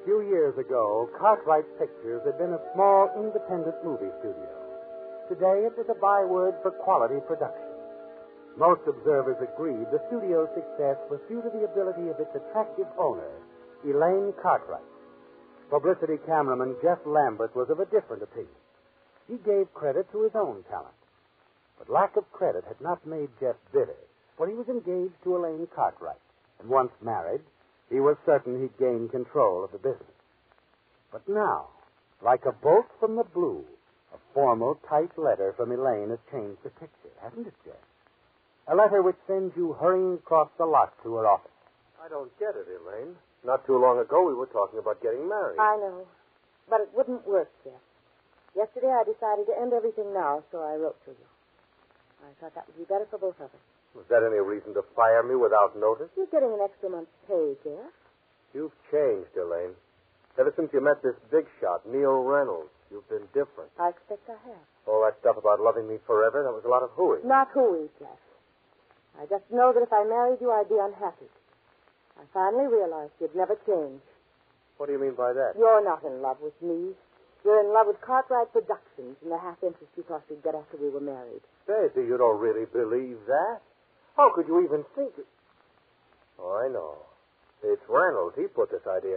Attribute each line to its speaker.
Speaker 1: few years ago, Cartwright Pictures had been a small, independent movie studio. Today, it was a byword for quality production. Most observers agreed the studio's success was due to the ability of its attractive owner, Elaine Cartwright. Publicity cameraman Jeff Lambert was of a different opinion. He gave credit to his own talent. But lack of credit had not made Jeff bitter, for he was engaged to Elaine Cartwright. And once married, he was certain he'd gain control of the business. But now, like a bolt from the blue, a formal, tight letter from Elaine has changed the picture, hasn't it, Jeff? A letter which sends you hurrying across the lot to her office.
Speaker 2: I don't get it, Elaine. Not too long ago, we were talking about getting married.
Speaker 3: I know. But it wouldn't work, Jeff. Yesterday, I decided to end everything now, so I wrote to you. I thought that would be better for both of us.
Speaker 2: Was that any reason to fire me without notice?
Speaker 3: You're getting an extra month's pay, Jeff.
Speaker 2: You've changed, Elaine. Ever since you met this big shot, Neil Reynolds, you've been different.
Speaker 3: I expect I have.
Speaker 2: All that stuff about loving me forever, that was a lot of hooey.
Speaker 3: Not hooey, Jeff. I just know that if I married you, I'd be unhappy. I finally realized you'd never change.
Speaker 2: What do you mean by that?
Speaker 3: You're not in love with me. You're in love with Cartwright Productions and the half-interest you thought you'd get after we were married.
Speaker 2: Baby, you don't really believe that? How could you even think it? Oh, I know. It's Reynolds. He put this idea